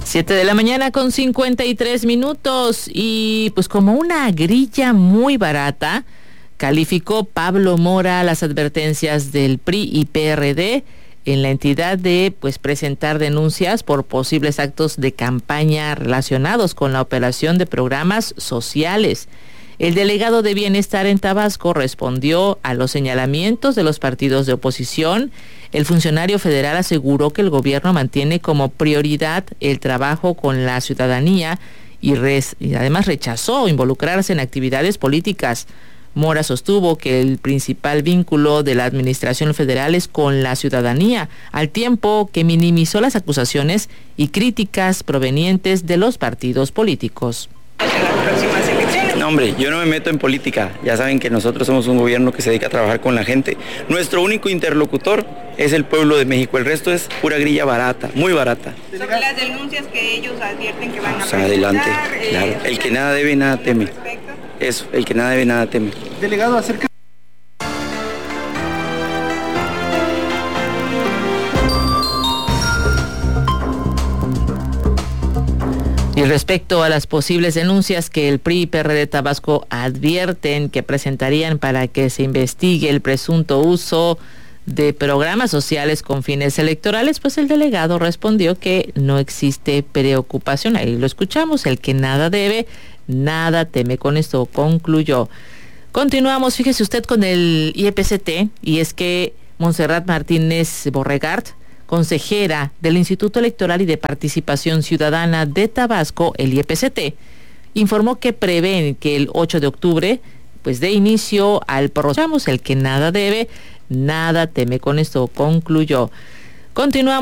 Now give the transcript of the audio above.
7:53 a.m. y pues como una grilla muy barata, calificó Pablo Mora las advertencias del PRI y PRD en la entidad de pues presentar denuncias por posibles actos de campaña relacionados con la operación de programas sociales. El delegado de Bienestar en Tabasco respondió a los señalamientos de los partidos de oposición. El funcionario federal aseguró que el gobierno mantiene como prioridad el trabajo con la ciudadanía y además rechazó involucrarse en actividades políticas. Mora sostuvo que el principal vínculo de la administración federal es con la ciudadanía, al tiempo que minimizó las acusaciones y críticas provenientes de los partidos políticos. No, hombre, yo no me meto en política. Ya saben que nosotros somos un gobierno que se dedica a trabajar con la gente. Nuestro único interlocutor es el pueblo de México. El resto es pura grilla barata, muy barata. Sobre las denuncias que ellos advierten que van a presentar. Adelante, claro. El que nada debe, nada teme. Eso, el que nada debe, nada teme. Delegado, acerca. Y respecto a las posibles denuncias que el PRI y PRD Tabasco advierten que presentarían para que se investigue el presunto uso de programas sociales con fines electorales, pues el delegado respondió que no existe preocupación. Ahí lo escuchamos, el que nada debe, nada teme. Con esto concluyó. Continuamos, fíjese usted, con el IEPCT, y es que Montserrat Martínez Borregard, consejera del Instituto Electoral y de Participación Ciudadana de Tabasco, el IEPCT, informó que prevén que el 8 de octubre pues dé inicio al proceso. El que nada debe, nada teme. Con esto concluyó. Continuamos.